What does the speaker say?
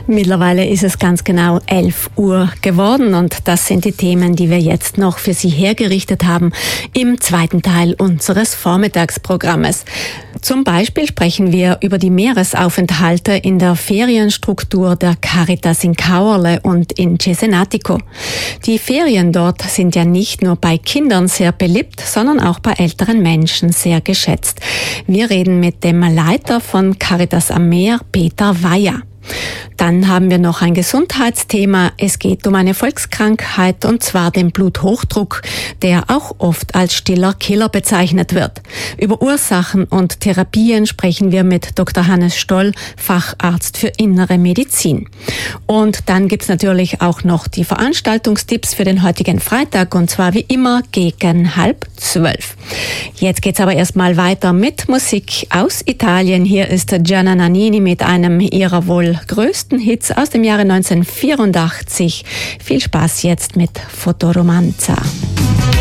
Mittlerweile ist es ganz genau 11 Uhr geworden und das sind die Themen, die wir jetzt noch für Sie hergerichtet haben im zweiten Teil unseres Vormittagsprogrammes. Zum Beispiel sprechen wir über die Meeresaufenthalte in der Ferienstruktur der Caritas in Kauerle und in Cesenatico. Die Ferien dort sind ja nicht nur bei Kindern sehr beliebt, sondern auch bei älteren Menschen sehr geschätzt. Wir reden mit dem Leiter von Caritas am Meer, Peter Weyer. Dann haben wir noch ein Gesundheitsthema. Es geht um eine Volkskrankheit, und zwar den Bluthochdruck, der auch oft als stiller Killer bezeichnet wird. Über Ursachen und Therapien sprechen wir mit Dr. Hannes Stoll, Facharzt für Innere Medizin. Und dann gibt's natürlich auch noch die Veranstaltungstipps für den heutigen Freitag, und zwar wie immer gegen 11:30. Jetzt geht's aber erstmal weiter mit Musik aus Italien. Hier ist Gianna Nannini mit einem ihrer wohl größten Hits aus dem Jahre 1984. Viel Spaß jetzt mit Fotoromanza.